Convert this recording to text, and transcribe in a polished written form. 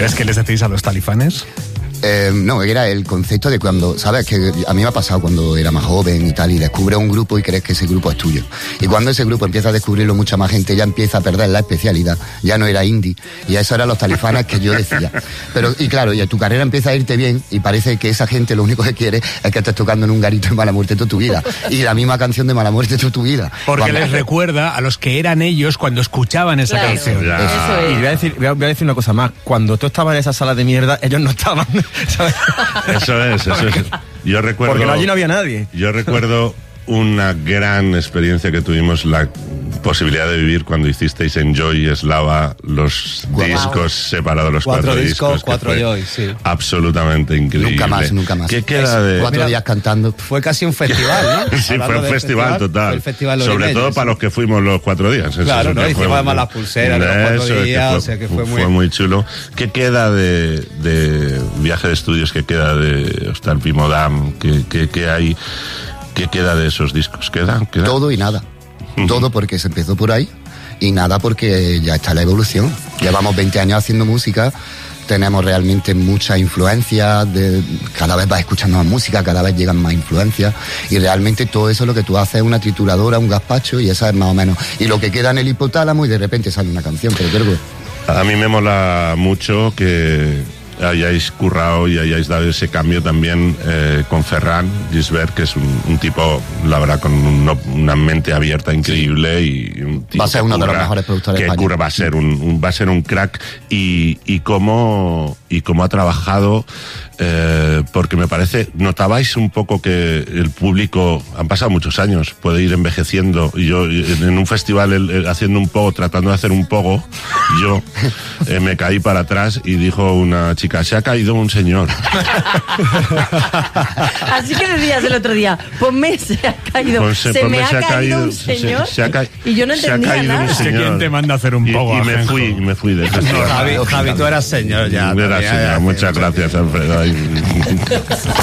¿Crees que les decís a los talifanes? No, era el concepto de cuando, ¿sabes? Que a mí me ha pasado cuando era más joven y tal, y descubres un grupo y crees que ese grupo es tuyo. Y cuando ese grupo empieza a descubrirlo mucha más gente, ya empieza a perder la especialidad, ya no era indie, y eso eran los talifanes que yo decía. Pero, y claro, y tu carrera empieza a irte bien, y parece que esa gente lo único que quiere es que estés tocando en un garito de Mala Muerte toda tu vida, y la misma canción de Mala Muerte toda tu vida. Porque les recuerda a los que eran ellos cuando escuchaban esa canción. Eso es. Y voy a decir una cosa más, cuando tú estabas en esa sala de mierda, ellos no estaban, ¿sabes? Eso es. Yo recuerdo... Porque allí no había nadie. Yo recuerdo una gran experiencia que tuvimos, la posibilidad de vivir cuando hicisteis en Joy Eslava los discos separados, los cuatro discos, 4 Joy, sí. Absolutamente increíble. Nunca más. ¿Qué queda de...? 4 días cantando. Fue casi un festival, ¿no? Sí, fue un festival total. Fue el festival sobre todo para los que fuimos los 4 días. Claro, ¿no? Hicimos además las pulseras los 4 días, o sea que fue muy chulo. ¿Qué queda de Viaje de Estudios? ¿Qué queda de Hostal Pimodam? ¿Qué hay? ¿Qué queda de esos discos? ¿Queda? Todo y nada. Todo porque se empezó por ahí y nada porque ya está la evolución. Llevamos 20 años haciendo música, tenemos realmente mucha influencia, cada vez vas escuchando más música, cada vez llegan más influencias y realmente todo eso lo que tú haces es una trituradora, un gazpacho y esa es más o menos. Y lo que queda en el hipotálamo y de repente sale una canción, pero creo que... A mí me mola mucho que hayáis currado y hayáis dado ese cambio también con Ferran Gisbert, que es un tipo, la verdad, con una mente abierta increíble y un tipo va a ser uno de los mejores productores de España. Va a ser un crack y cómo ha trabajado, porque me parece, notabais un poco que el público, han pasado muchos años, puede ir envejeciendo, y yo en un festival haciendo un pogo, tratando de hacer un pogo, yo me caí para atrás y dijo una chica, se ha caído un señor. Así que decías el otro día, ponme, se ha caído, se me ha caído un señor, y yo no entendía nada. Es que ¿quién te manda a hacer un pogo? Y me fui de festival. Javi, tú eras señor ya. Muchas gracias, Alfredo.